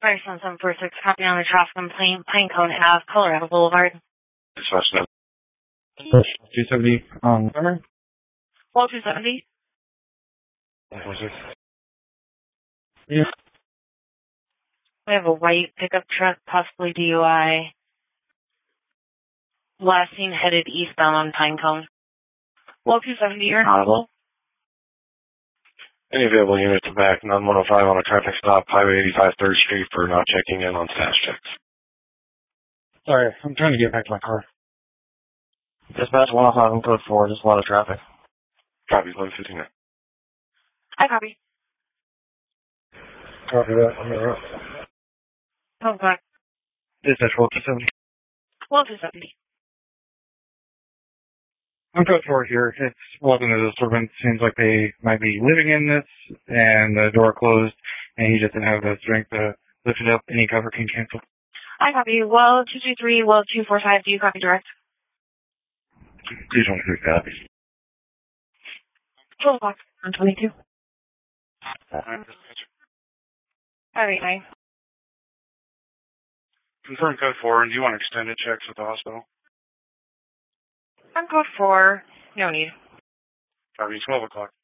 57746, copy on the traffic complaint, Pinecone Ave, Colorado Boulevard. Dispatch 270 Summer? Well, 270. 146. Yeah. We have a white pickup truck, possibly DUI. Last seen headed eastbound on Pinecone. Well, 270, you're inaudible. Any available units to back 9105 on a traffic stop, Highway 85 3rd Street for not checking in on status checks. Sorry, I'm trying to get back to my car. Dispatch 105 on code 4, just a lot of traffic. Copy, 1159. I copy. Copy that, I'm in the route. Oh, God. Dispatch 1270. Well, 270. On code 4 here, it's welcome to the disturbance. Seems like they might be living in this, and the door closed, and he just didn't have the strength to lift it up. Any cover can cancel. I copy. Well, 223, well, 245, do you copy direct? Please don't freak out. 12 o'clock on 22. All right, 9. Confirm code 4, and do you want extended checks at the hospital? On code 4, no need. Copy, 12 o'clock.